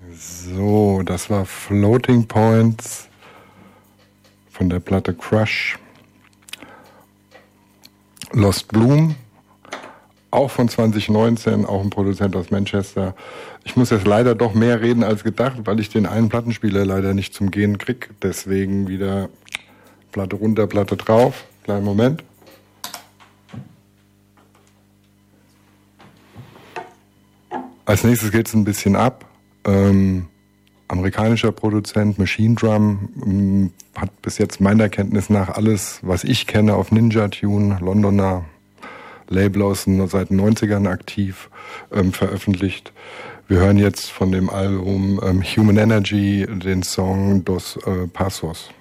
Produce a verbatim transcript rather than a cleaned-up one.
So, das war Floating Points von der Platte Crush. Lost Bloom, auch von zwanzig neunzehn, auch ein Produzent aus Manchester. Ich muss jetzt leider doch mehr reden als gedacht, weil ich den einen Plattenspieler leider nicht zum Gehen krieg. Deswegen wieder Platte runter, Platte drauf. Kleinen Moment. Als nächstes geht es ein bisschen ab. Ähm, amerikanischer Produzent, Machine Drum, ähm, hat bis jetzt meiner Kenntnis nach alles, was ich kenne, auf Ninja Tune, Londoner Label aus seit den neunzigern aktiv, ähm, veröffentlicht. Wir hören jetzt von dem Album ähm, Human Energy den Song Dos äh, Passos.